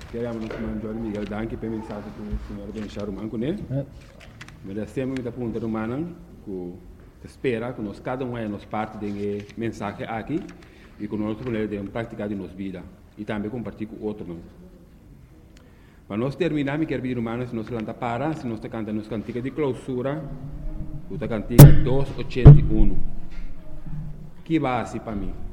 Queremos nos mandar Miguel Danke para mensagem que o senhor Benchar Manco, né? Mas sempre muita pergunta humana que espera que nós cada um é nos parte de mensagem aqui e que nós podemos praticar de nossa vida e também compartilhar com outros. Para nós terminar, me quero pedir humanos, se nós canta para, se nós canta nos cantiga de clausura, o cantiga 281. Que base para mim?